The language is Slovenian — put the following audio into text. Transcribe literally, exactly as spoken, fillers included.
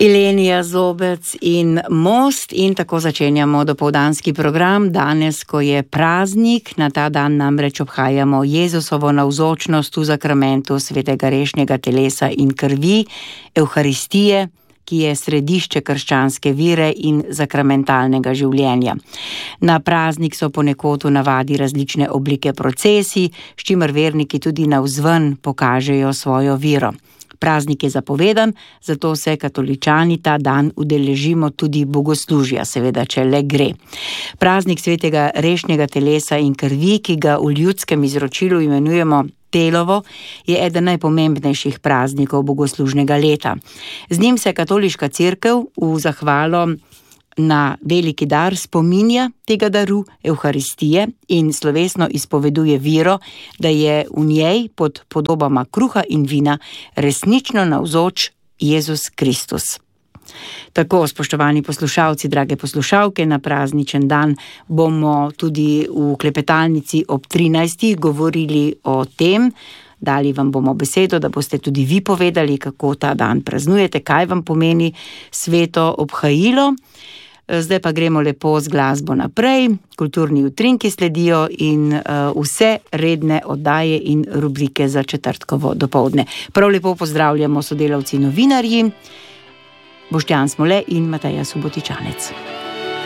Ilenija Zobec in Most in tako začenjamo dopoldanski program danes, ko je praznik. Na ta dan namreč obhajamo Jezusovo navzočnost v zakramentu svetega rešnjega telesa in krvi, Evharistije, ki je središče krščanske vire in zakramentalnega življenja. Na praznik so ponekod v navadi različne oblike procesij, s čimer verniki tudi navzven pokažejo svojo viro. Praznik je zapovedan, zato se katoličani ta dan udeležimo tudi bogoslužja, seveda, če le gre. Praznik svetega rešnjega telesa in krvi, ki ga v ljudskem izročilu imenujemo Telovo, je eden najpomembnejših praznikov bogoslužnega leta. Z njim se katoliška cerkev v zahvalo na veliki dar spominja tega daru Evharistije in slovesno izpoveduje viro, da je v njej pod podobama kruha in vina resnično navzoč Jezus Kristus. Tako, spoštovani poslušalci, drage poslušalke, na prazničen dan bomo tudi v klepetalnici ob trinajstih govorili o tem, dali vam bomo besedo, da boste tudi vi povedali, kako ta dan praznujete, kaj vam pomeni sveto obhajilo. Zdaj pa gremo lepo z glasbo naprej, kulturni utrinki sledijo in uh, vse redne oddaje in rubrike za četrtkovo dopoldne. Prav lepo pozdravljamo sodelavci novinarji, Boštjan Smole in Mateja Subotičanec.